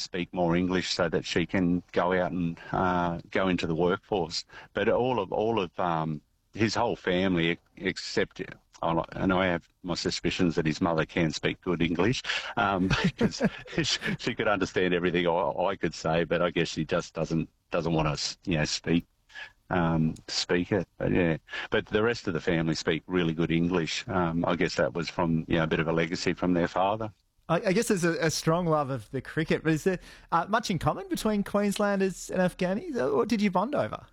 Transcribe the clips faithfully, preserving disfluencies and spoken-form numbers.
speak more English so that she can go out and uh, go into the workforce. But all of all of um, his whole family, except, and I have my suspicions that his mother can speak good English, um, because she could understand everything I, I could say, but I guess she just doesn't doesn't want to, you know, speak um, speak it. But yeah, but the rest of the family speak really good English. Um, I guess that was from, you know, a bit of a legacy from their father. I, I guess there's a, a strong love of the cricket, but is there uh, much in common between Queenslanders and Afghanis? What did you bond over?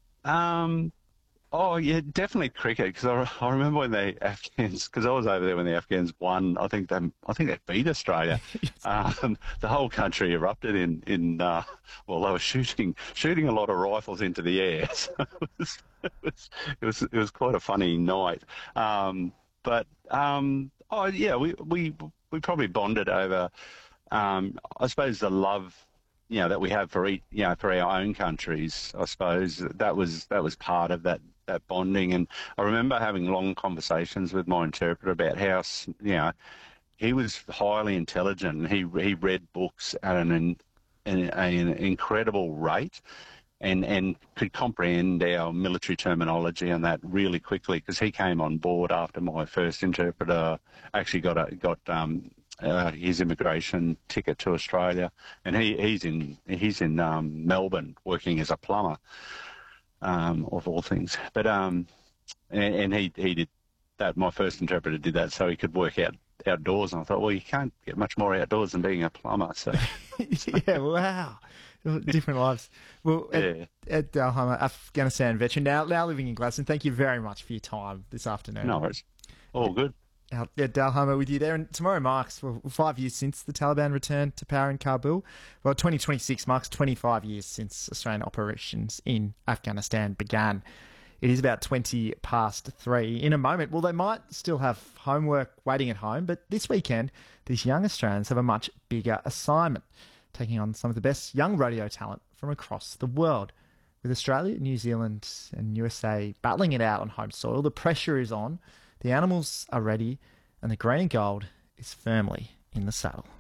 Um, oh, yeah, definitely cricket, because I, I remember when the Afghans, because I was over there when the Afghans won, I think they, I think they beat Australia. Yes. Um, the whole country erupted in, in uh, well, they were shooting shooting a lot of rifles into the air. So it, was, it, was, it, was, it was quite a funny night. Um, but, um, oh, yeah, we, we, we probably bonded over, um, I suppose, the love, you know, that we have for each, you know, for our own countries. I suppose that was that was part of that that bonding. And I remember having long conversations with my interpreter about how, you know, he was highly intelligent. And he he read books at an an, an incredible rate, and and could comprehend our military terminology and that really quickly, because he came on board after my first interpreter actually got a, got um. Uh, his immigration ticket to Australia, and he, he's in he's in um, Melbourne working as a plumber, um, of all things. But um, and, and he he did that. My first interpreter did that, so he could work out outdoors. And I thought, well, you can't get much more outdoors than being a plumber. So yeah, wow, different lives. Well, Ed, yeah. Ed Dalheimer, Afghanistan veteran, now now living in Gladstone. Thank you very much for your time this afternoon. No worries, all good. Our, yeah, Dalheimer with you there. And tomorrow marks well, five years since the Taliban returned to power in Kabul. Well, twenty twenty-six marks twenty-five years since Australian operations in Afghanistan began. It is about twenty past three. In a moment, well, they might still have homework waiting at home, but this weekend, these young Australians have a much bigger assignment, taking on some of the best young rodeo talent from across the world. With Australia, New Zealand and U S A battling it out on home soil, the pressure is on. The animals are ready, and the green and gold is firmly in the saddle.